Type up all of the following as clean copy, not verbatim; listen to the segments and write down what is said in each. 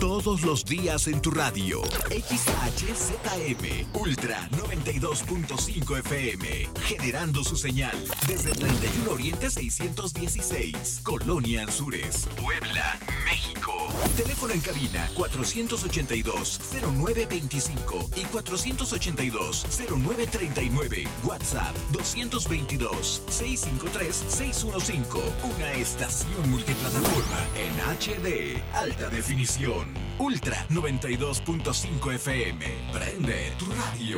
Todos los días en tu radio. XHZM Ultra 92.5 FM. Generando su señal desde 31 Oriente 616. Colonia Anzures, Puebla, México. Teléfono en cabina 482-0925 y 482-0939. WhatsApp 222-653-615. Una estación multiplataforma en HD. Alta definición. Ultra 92.5 FM. Prende tu radio.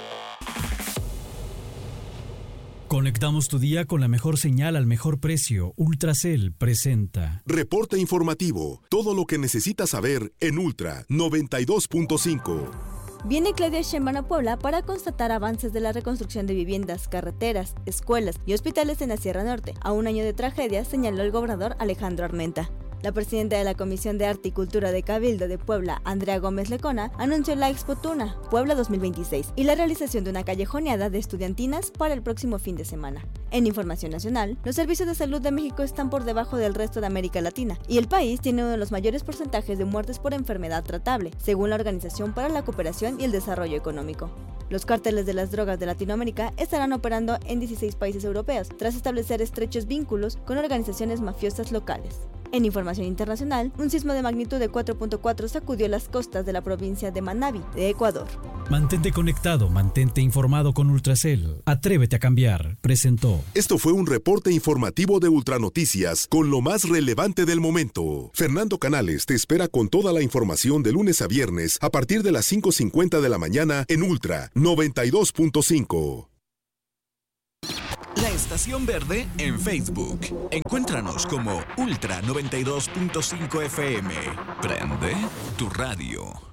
Conectamos tu día con la mejor señal al mejor precio. Ultracel presenta Reporte informativo. Todo lo que necesitas saber en Ultra 92.5. Viene Claudia Sheinbaum a Puebla para constatar avances de la reconstrucción de viviendas, carreteras, escuelas y hospitales en la Sierra Norte. A un año de tragedia, señaló el gobernador Alejandro Armenta. La presidenta de la Comisión de Arte y Cultura de Cabildo de Puebla, Andrea Gómez Lecona, anunció la Expo Tuna, Puebla 2026, y la realización de una callejoneada de estudiantinas para el próximo fin de semana. En información nacional, los servicios de salud de México están por debajo del resto de América Latina, y el país tiene uno de los mayores porcentajes de muertes por enfermedad tratable, según la Organización para la Cooperación y el Desarrollo Económico. Los cárteles de las drogas de Latinoamérica estarán operando en 16 países europeos, tras establecer estrechos vínculos con organizaciones mafiosas locales. En información internacional, un sismo de magnitud de 4.4 sacudió las costas de la provincia de Manabí, de Ecuador. Mantente conectado, mantente informado con Ultracel. Atrévete a cambiar. Presentó. Esto fue un reporte informativo de Ultranoticias con lo más relevante del momento. Fernando Canales te espera con toda la información de lunes a viernes a partir de las 5:50 de la mañana en Ultra 92.5. La Estación Verde en Facebook. Encuéntranos como Ultra 92.5 FM. Prende tu radio.